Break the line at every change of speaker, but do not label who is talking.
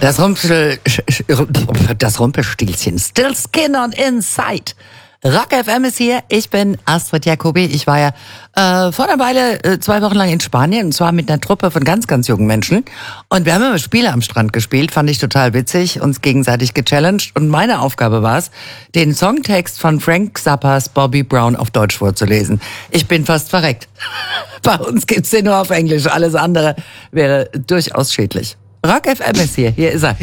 Das Rumpelstilzchen. Still Skin on Inside. Rock FM ist hier. Ich bin Astrid Jacobi. Ich war ja vor einer Weile 2 Wochen lang in Spanien, und zwar mit einer Truppe von ganz, ganz jungen Menschen. Und wir haben immer Spiele am Strand gespielt, fand ich total witzig, uns gegenseitig gechallenged. Und meine Aufgabe war es, den Songtext von Frank Zappas Bobby Brown auf Deutsch vorzulesen. Ich bin fast verreckt. Bei uns gibt's den nur auf Englisch. Alles andere wäre durchaus schädlich. Rock FM ist hier. Hier ist er.